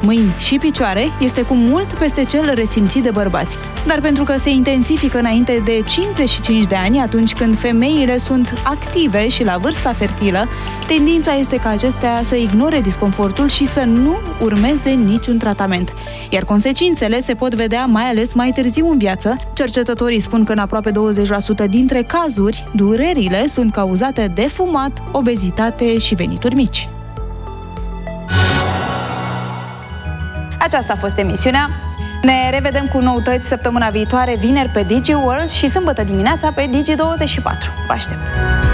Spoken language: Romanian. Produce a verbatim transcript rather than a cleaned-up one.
mâini și picioare este cu mult peste cel resimțit de bărbați. Dar pentru că se intensifică înainte de cincizeci și cinci de ani, atunci când femeile sunt active și la vârsta fertilă, tendința este ca acestea să ignore disconfortul și să nu urmeze niciun tratament. Iar consecințele se pot vedea mai ales mai târziu în viață. Cercetătorii spun că în aproape douăzeci la sută dintre cazuri, durerile sunt cauzate de fumat, obezitate și venituri mici. Aceasta a fost emisiunea. Ne revedem cu noutăți săptămâna viitoare, vineri pe DigiWorld și sâmbătă dimineața pe Digi douăzeci și patru. Vă aștept!